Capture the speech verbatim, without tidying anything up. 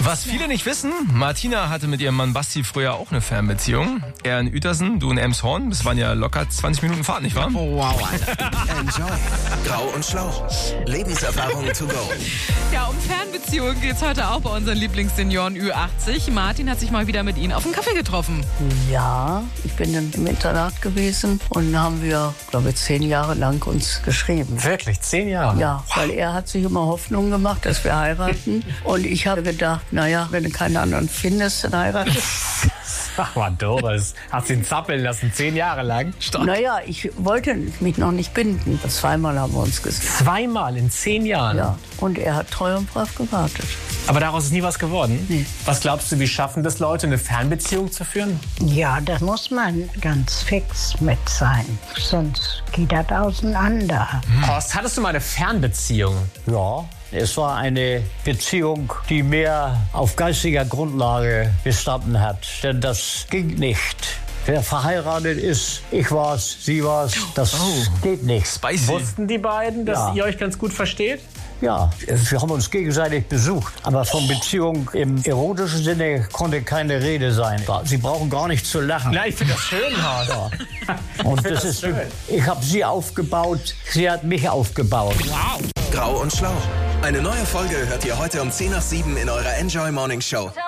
Was viele nicht wissen, Martina hatte mit ihrem Mann Basti früher auch eine Fernbeziehung. Er in Uetersen, du in Elmshorn. Das waren ja locker zwanzig Minuten Fahrt, nicht wahr? Oh, wow, Alter. Enjoy. Grau und Schlau. Lebenserfahrung to go. Ja, um Fernbeziehungen geht es heute auch bei unseren Lieblingssenioren Ü achtzig. Martin hat sich mal wieder mit ihnen auf einen Kaffee getroffen. Ja, ich bin dann im Internat gewesen und dann haben wir, glaube ich, zehn Jahre lang uns geschrieben. Wirklich, zehn Jahre? Ja, weil er hat sich immer Hoffnung gemacht, dass wir heiraten. Und ich habe gedacht, naja, wenn du keinen anderen findest, dann heiratest du. Ach mal, Doris. Hast ihn zappeln lassen, zehn Jahre lang? Stark. Naja, ich wollte mich noch nicht binden. Zweimal haben wir uns gesehen. Zweimal in zehn Jahren? Ja, und er hat treu und brav gewartet. Aber daraus ist nie was geworden? Nee. Was glaubst du, wie schaffen das Leute, eine Fernbeziehung zu führen? Ja, da muss man ganz fix mit sein. Sonst geht das auseinander. Hm. Horst, hattest du mal eine Fernbeziehung? Ja, es war eine Beziehung, die mehr auf geistiger Grundlage bestanden hat. Denn das ging nicht. Wer verheiratet ist, ich war's, sie war's, das Oh. geht nicht. Spicy. Wussten die beiden, dass Ja. ihr euch ganz gut versteht? Ja, wir haben uns gegenseitig besucht. Aber von Beziehung im erotischen Sinne konnte keine Rede sein. Sie brauchen gar nicht zu lachen. Na, ich finde das schön, Horst. Ja. Und find das das ist, schön. ich habe sie aufgebaut, sie hat mich aufgebaut. Wow. Grau und Schlau. Eine neue Folge hört ihr heute um zehn nach sieben in eurer Enjoy Morning Show.